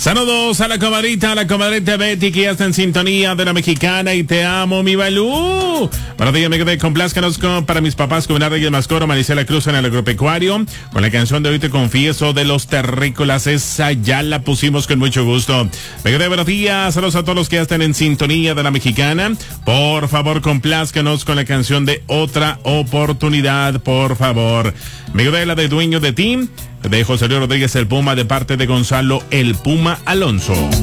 Saludos a la comadrita Betty, que ya está en sintonía de la Mexicana, y te amo, mi Balú. Buenos días, amigo de Complázcanos para mis papás, Comunidad Reyes Mascoro, Marisela Cruz en el agropecuario, con la canción de Hoy Te Confieso de los Terrícolas. Esa ya la pusimos con mucho gusto. Amigo de buenos días, saludos a todos los que ya están en sintonía de la Mexicana. Por favor, complázcanos con la canción de Otra Oportunidad, por favor. Amigo de la de Dueño de Ti, de José Luis Rodríguez el Puma, de parte de Gonzalo el Puma Alonso.